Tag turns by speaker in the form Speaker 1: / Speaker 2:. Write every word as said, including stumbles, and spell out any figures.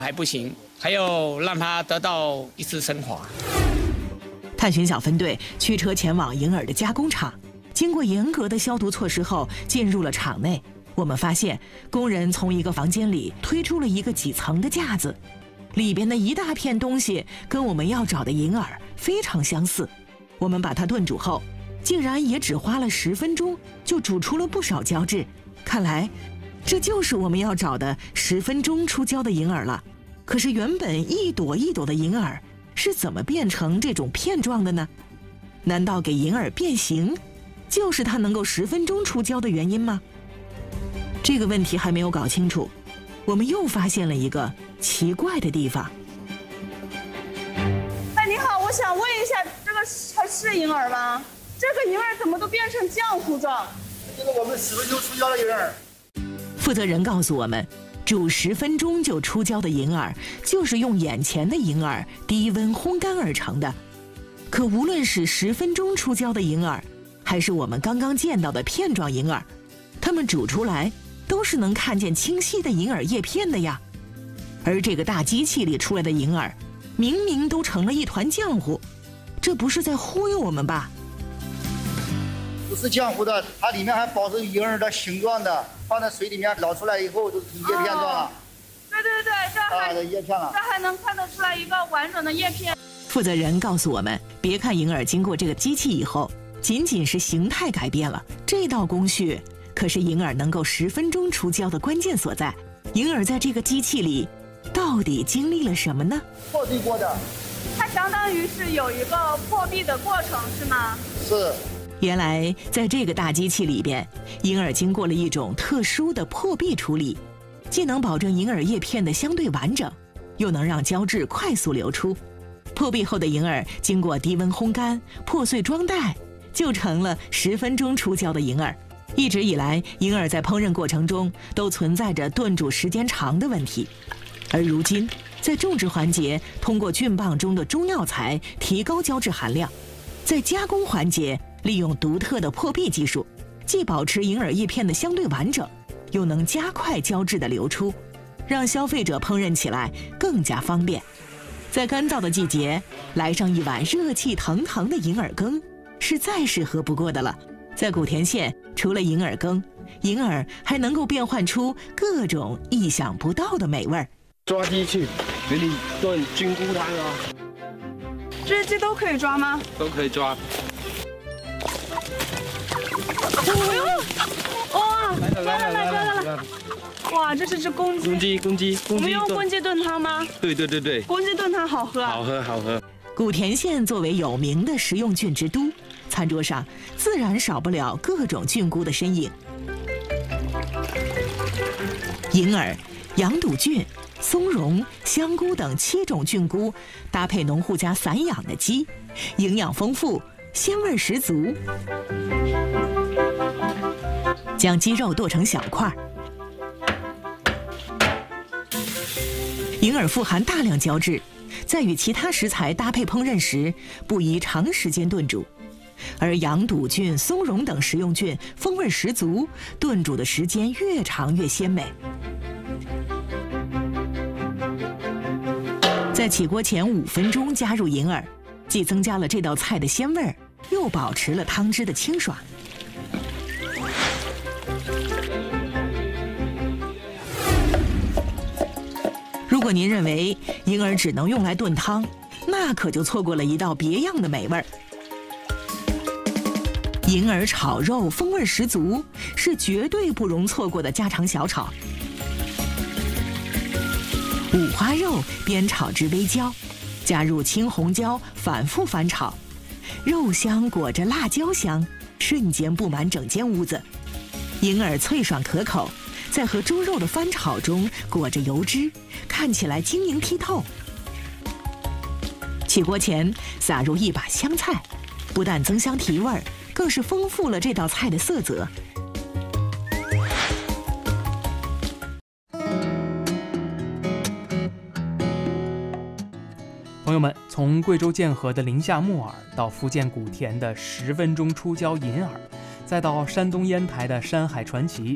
Speaker 1: 还不行，还要让它得到一次升华。
Speaker 2: 探寻小分队驱车前往银耳的加工厂，经过严格的消毒措施后，进入了厂内。我们发现，工人从一个房间里推出了一个几层的架子，里边的一大片东西跟我们要找的银耳非常相似。我们把它炖煮后，竟然也只花了十分钟就煮出了不少胶质。看来，这就是我们要找的十分钟出胶的银耳了。可是原本一朵一朵的银耳是怎么变成这种片状的呢？难道给银耳变形，就是它能够十分钟出胶的原因吗？这个问题还没有搞清楚，我们又发现了一个奇怪的地方。
Speaker 3: 哎，你好，我想问一下，这个它是银耳吗？这个银耳怎么都变成浆糊状？
Speaker 4: 这是我们十分钟出胶的银耳。
Speaker 2: 负责人告诉我们，煮十分钟就出胶的银耳，就是用眼前的银耳低温烘干而成的。可无论是十分钟出胶的银耳，还是我们刚刚见到的片状银耳，它们煮出来都是能看见清晰的银耳叶片的呀。而这个大机器里出来的银耳，明明都成了一团浆糊，这不是在忽悠我们吧？
Speaker 4: 不是浆糊的，它里面还保持银耳的形状的，放在水里面捞出来以后都是叶片状了。
Speaker 3: 哦、对对对，这还、
Speaker 4: 啊、叶片了，
Speaker 3: 这还能看得出来一个完整的叶片。
Speaker 2: 负责人告诉我们，别看银耳经过这个机器以后，仅仅是形态改变了，这道工序可是银耳能够十分钟出胶的关键所在。银耳在这个机器里到底经历了什么呢？
Speaker 4: 破壁过的，
Speaker 3: 它相当于是有一个破壁的过程，是吗？
Speaker 4: 是。
Speaker 2: 原来在这个大机器里边，银耳经过了一种特殊的破壁处理，既能保证银耳叶片的相对完整，又能让胶质快速流出。破壁后的银耳经过低温烘干、破碎装袋，就成了十分钟出胶的银耳。一直以来，银耳在烹饪过程中都存在着炖煮时间长的问题，而如今在种植环节，通过菌棒中的中药材提高胶质含量，在加工环节利用独特的破壁技术，既保持银耳叶片的相对完整，又能加快胶质的流出，让消费者烹饪起来更加方便。在干燥的季节，来上一碗热气腾腾的银耳羹，是再适合不过的了。在古田县，除了银耳羹，银耳还能够变换出各种意想不到的美味。
Speaker 5: 抓鸡去给你炖菌菇汤啊！
Speaker 3: 这些鸡都可以抓吗？
Speaker 5: 都可以抓。
Speaker 3: 哎呦！哇！抓了来抓了来！哇，这是只公鸡。
Speaker 5: 公鸡，公鸡，公鸡。
Speaker 3: 我们用公鸡炖汤吗？
Speaker 5: 对对对对。
Speaker 3: 公鸡炖汤好喝。
Speaker 5: 好喝好喝。
Speaker 2: 古田县作为有名的食用菌之都，餐桌上自然少不了各种菌菇的身影。银耳、羊肚菌、松茸、香菇等七种菌菇，搭配农户家散养的鸡，营养丰富，鲜味十足。将鸡肉剁成小块。银耳富含大量胶质，在与其他食材搭配烹饪时，不宜长时间炖煮。而羊肚菌、松茸等食用菌风味十足，炖煮的时间越长越鲜美。在起锅前五分钟加入银耳，既增加了这道菜的鲜味，又保持了汤汁的清爽。如果您认为银耳只能用来炖汤，那可就错过了一道别样的美味。银耳炒肉风味十足，是绝对不容错过的家常小炒。五花肉煸炒至微焦，加入青红椒，反复翻炒，肉香裹着辣椒香，瞬间布满整间屋子。银耳脆爽可口，在和猪肉的翻炒中裹着油脂，看起来晶莹剔透。起锅前撒入一把香菜，不但增香提味，更是丰富了这道菜的色泽。
Speaker 6: 朋友们，从贵州建河的宁夏木耳，到福建古田的十分钟出胶银耳，再到山东烟台的山海传奇，